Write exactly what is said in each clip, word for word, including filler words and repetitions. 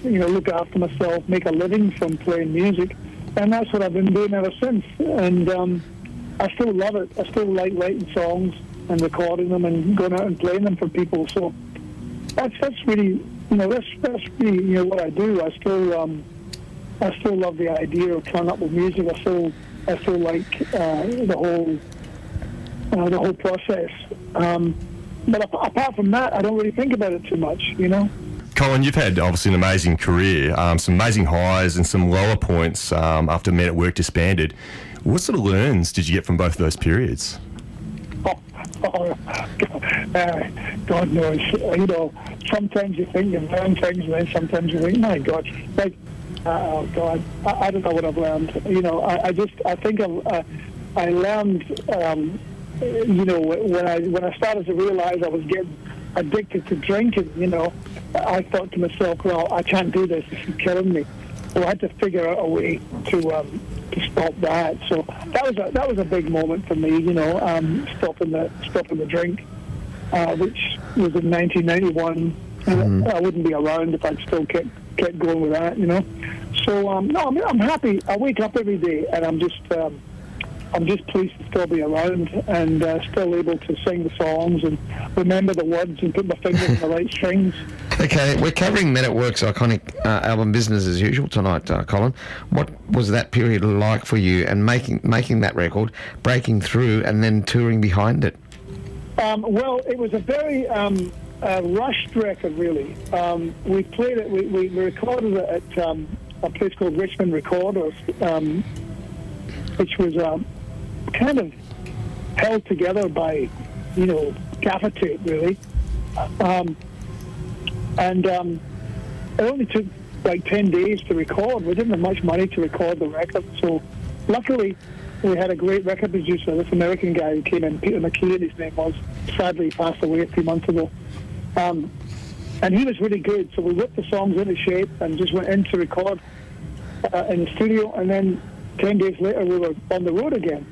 you know, look after myself, make a living from playing music, and that's what I've been doing ever since. And um, I still love it. I still like writing songs and recording them and going out and playing them for people. So that's that's really, you know, that's that's really, you know, what I do. I still um, I still love the idea of turning up with music. I still I still like uh, the whole uh, the whole process. Um, but ap- apart from that, I don't really think about it too much. You know. Colin, you've had obviously an amazing career, um, some amazing highs and some lower points um, after Men at Work disbanded. What sort of learns did you get from both of those periods? Oh, oh uh, God knows. You know, sometimes you think you've learned things, and then sometimes you think, my God, like, uh, oh God, I, I don't know what I've learned. You know, I, I just, I think I've, uh, I learned, um, you know, when I when I started to realise I was getting addicted to drinking, you know, I thought to myself, well, I can't do this. This is killing me. So I had to figure out a way to um, to stop that. So that was a, that was a big moment for me, you know, um, stopping the stopping the drink, uh, which was in nineteen ninety-one. Mm-hmm. I wouldn't be around if I'd still kept kept going with that, you know. So um, no, I'm, I'm happy. I wake up every day and I'm just um, I'm just pleased to still be around and uh, still able to sing the songs and remember the words and put my fingers in the right strings. Okay, we're covering Men at Work's iconic uh, album Business as Usual tonight, uh, Colin. What was that period like for you, and making making that record, breaking through and then touring behind it? Um, well, it was a very um, uh, rushed record, really. Um, we played it, we, we recorded it at um, a place called Richmond Recorders, um, which was um, kind of held together by, you know, gaffer tape, really. Um, and um, it only took like ten days to record. We didn't have much money to record the record, so luckily we had a great record producer, this American guy who came in, Peter McKeon, his name was. Sadly, he passed away a few months ago. Um, and he was really good, so we whipped the songs into shape and just went in to record uh, in the studio, and then ten days later we were on the road again.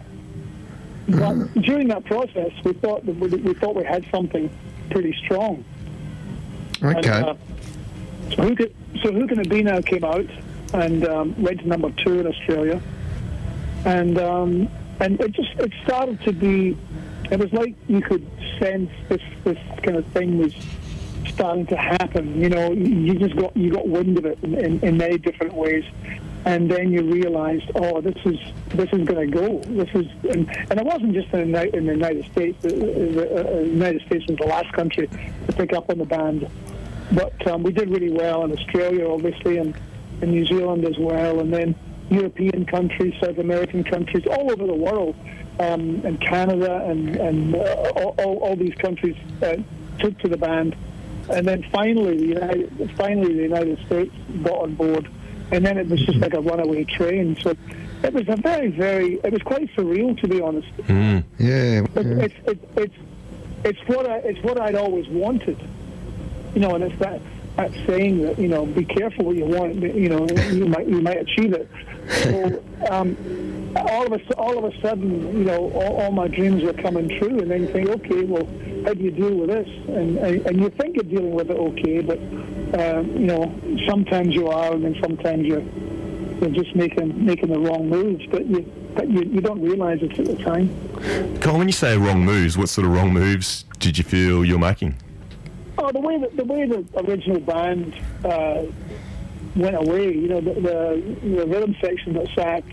But during that process, we thought that we, we thought we had something pretty strong. Okay. And, uh, so, who could, so Who Can It Be Now came out and um, went to number two in Australia, and um, and it just it started to be. It was like you could sense this this kind of thing was starting to happen. You know, you just got you got wind of it in, in, in many different ways. And then you realised, oh, this is this is going to go. This is, and, and it wasn't just in the, in the United States. The, the, uh, United States was the last country to pick up on the band, but um, we did really well in Australia, obviously, and in New Zealand as well, and then European countries, South American countries, all over the world, um, and Canada, and and uh, all, all, all these countries uh, took to the band, and then finally the United, finally the United States got on board. And then it was just like a runaway train. So it was a very, very, it was quite surreal, to be honest. Mm. Yeah, it, yeah. It's, it, it's, it's what I, it's what I'd always wanted. You know, and it's that, that saying that, you know, be careful what you want. You know, you might, you might achieve it. So um, all of a, all of a sudden, you know, all, all my dreams were coming true. And then you think, okay, well, how do you deal with this? And and, and you think you're dealing with it okay, but uh, you know, sometimes you are, and then sometimes you're you're just making making the wrong moves. But you but you, you don't realise it at the time. Colin, when you say wrong moves, what sort of wrong moves did you feel you're making? Oh, the way that the way the original band uh, went away. You know, the, the the rhythm section that sat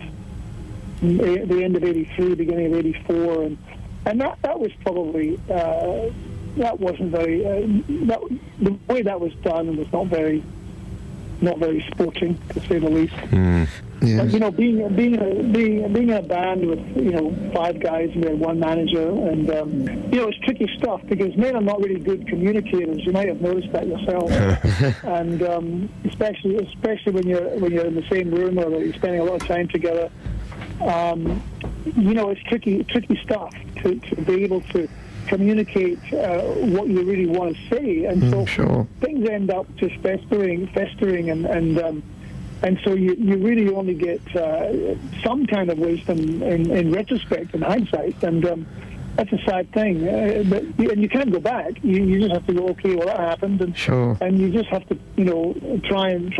at the end of eighty-three, beginning of eighty-four, and and that that was probably uh, that wasn't very uh, that, the way that was done was not very not very sporting, to say the least. Mm. Yes. But, you know, being being a, being being in a band with, you know, five guys and we had one manager, and um, you know, it's tricky stuff because men are not really good communicators. You might have noticed that yourself, and um, especially especially when you're when you're in the same room or you're spending a lot of time together. Um, you know, it's tricky tricky stuff to, to be able to communicate uh, what you really want to say, and Mm, so sure. things end up just festering, festering, and and um, and so you, you really only get uh, some kind of wisdom in, in retrospect and hindsight, and um, that's a sad thing. Uh, but and you can't go back. You, you just have to go, okay, well that happened, and Sure. and you just have to, you know, try and